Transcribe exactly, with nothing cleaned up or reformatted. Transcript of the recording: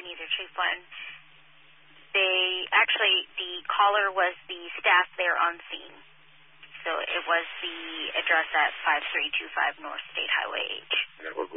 neither Chief Blanton. They actually, the caller was the staff there on scene. So it was the address at five three two five North State Highway H. And then what